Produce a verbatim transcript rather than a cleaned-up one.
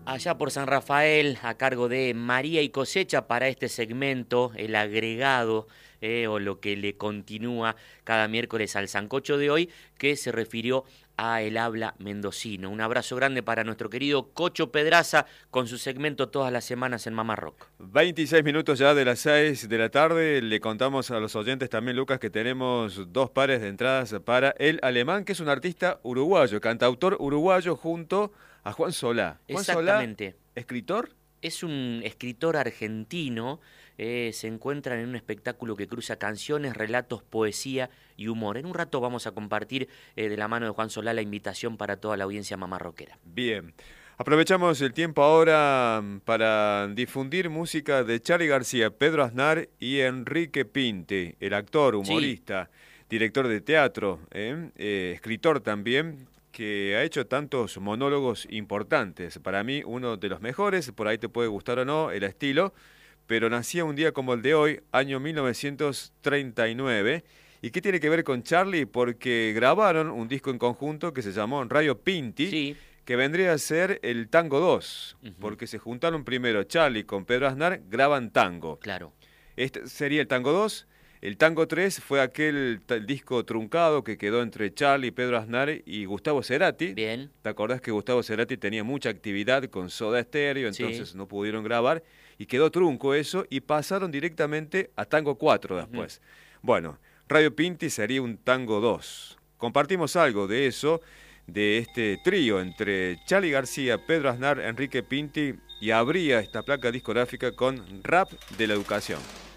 Allá por San Rafael, a cargo de María y Cosecha, para este segmento, el agregado eh, o lo que le continúa cada miércoles al sancocho de hoy, que se refirió a el habla mendocino. Un abrazo grande para nuestro querido Cocho Pedraza, con su segmento todas las semanas en Mamá Rock. veintiséis minutos ya de las seis de la tarde. Le contamos a los oyentes también, Lucas, que tenemos dos pares de entradas para El Alemán, que es un artista uruguayo, cantautor uruguayo, junto a Juan Solá. Juan Solá, Exactamente. escritor. Es un escritor argentino, eh, se encuentran en un espectáculo que cruza canciones, relatos, poesía y humor. En un rato vamos a compartir eh, de la mano de Juan Solá la invitación para toda la audiencia mamarroquera. Bien. Aprovechamos el tiempo ahora para difundir música de Charly García, Pedro Aznar y Enrique Pinti, el actor, humorista, sí. director de teatro, ¿eh? Eh, escritor también, que ha hecho tantos monólogos importantes. Para mí, uno de los mejores, por ahí te puede gustar o no el estilo, pero nacía un día como el de hoy, año mil novecientos treinta y nueve. ¿Y qué tiene que ver con Charly? Porque grabaron un disco en conjunto que se llamó Radio Pinti, Sí. que vendría a ser el Tango dos, Uh-huh. porque se juntaron primero Charly con Pedro Aznar, graban tango. Claro. Este sería el Tango dos. El Tango tres fue aquel t- disco truncado que quedó entre Charly, Pedro Aznar y Gustavo Cerati. Bien. ¿Te acordás que Gustavo Cerati tenía mucha actividad con Soda Stereo, entonces Sí. no pudieron grabar? Y quedó trunco eso y pasaron directamente a Tango cuatro después. Uh-huh. Bueno, Radio Pinti sería un Tango dos. Compartimos algo de eso, de este trío entre Charly García, Pedro Aznar, Enrique Pinti, y abría esta placa discográfica con Rap de la Educación.